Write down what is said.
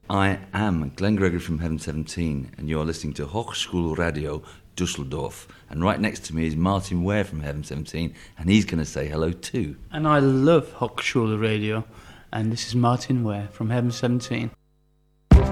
I am Glenn Gregory from Heaven 17, and you're listening to Hochschulradio Düsseldorf. And right next to me is Martin Ware from Heaven 17, and he's going to say hello too. And I love Hochschulradio, and this is Martin Ware from Heaven 17.